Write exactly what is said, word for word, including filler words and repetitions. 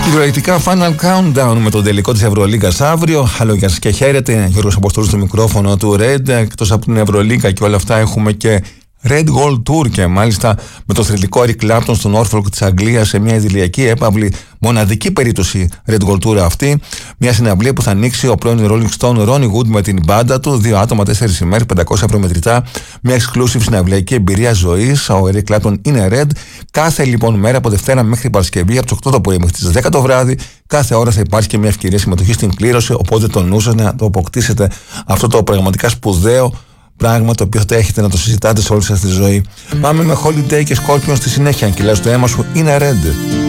Κυριολεκτικά Final Countdown με τον τελικό της Ευρωλίγκας αύριο. Χαλό, γεια σας και χαίρετε. Γιώργος Αποστολής στο μικρόφωνο του Red. Εκτός από την Ευρωλίγκα και όλα αυτά έχουμε και Red Gold Tour, και μάλιστα με το θρυλικό Eric Clapton στον Norfolk της Αγγλίας σε μια ιδηλιακή έπαυλη, μοναδική περίπτωση Red Gold Tour αυτή. Μια συναυλία που θα ανοίξει ο πρώην Rolling Stone Ronnie Wood με την μπάντα του, δύο άτομα, τέσσερις ημέρες, πεντακόσια προμετρητά. Μια exclusive συναυλιακή εμπειρία ζωής. Ο Eric Clapton είναι Red. Κάθε λοιπόν μέρα από Δευτέρα μέχρι Παρασκευή, από τις οκτώ το πρωί μέχρι τις δέκα το βράδυ, κάθε ώρα θα υπάρχει και μια ευκαιρία συμμετοχή στην κλήρωση. Οπότε το νου σας να το αποκτήσετε αυτό το πραγματικά σπουδαίο πράγμα, το οποίο θα έχετε να το συζητάτε σε όλη σας τη ζωή. Mm. Πάμε με Holiday και Scorpions στη συνέχεια. Αν κυλάς το αίμα σου, είναι Red.